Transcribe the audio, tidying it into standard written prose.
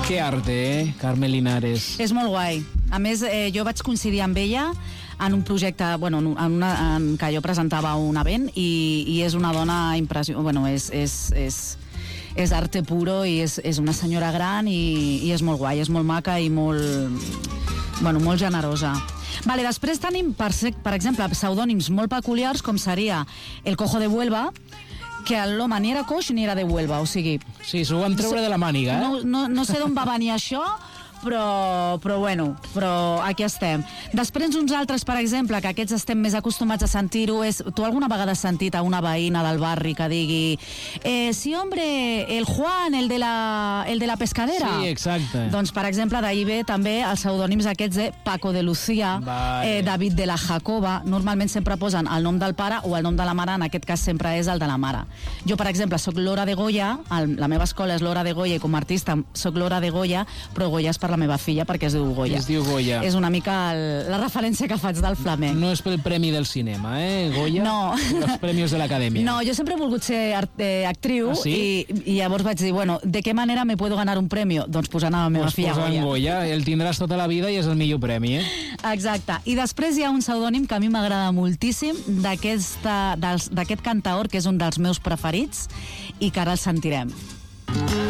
Que arte, Carme Linares. És molt guai. A més, jo vaig coincidir amb ella en un projecte, en que jo presentava un event i és una dona impressionant. És arte puro i és una senyora gran i és molt guai, és molt maca i molt generosa. Vale, després tenim, per exemple, pseudònims molt peculiars, com seria el Cojo de Huelva, que l'home ni era coix ni era de Huelva, o sigui... Sí, s'ho van treure de la màniga, eh? No sé d'on va venir això, però aquí estem. Després uns altres, per exemple, que aquests estem més acostumats a sentir-ho, és... Tu alguna vegada has sentit a una veïna del barri que digui sí, hombre, el Juan, el de la pescadera? Sí, exacte. Doncs, per exemple, d'ahir ve també els pseudònims aquests de Paco de Lucía, vale. David de la Jacoba. Normalment sempre posen el nom del pare o el nom de la mare, en aquest cas sempre és el de la mare. Jo, per exemple, soc Lora de Goya, la meva escola és Lora de Goya i com a artista soc Lora de Goya, però Goya és per la meva filla perquè es diu Goya. Es diu Goya. És una mica la referència que faig del flamenc. No és pel premi del cinema, Goya? No. Els premis de l'acadèmia. No, jo sempre he volgut ser actriu. Ah, sí? I llavors vaig dir, ¿de qué manera me puedo ganar un premio? Doncs posant a la meva filla Goya. Goya. El tindràs tota la vida i és el millor premi, Exacte. I després hi ha un pseudònim que a mi m'agrada moltíssim d'aquest cantaor, que és un dels meus preferits, i que ara el sentirem.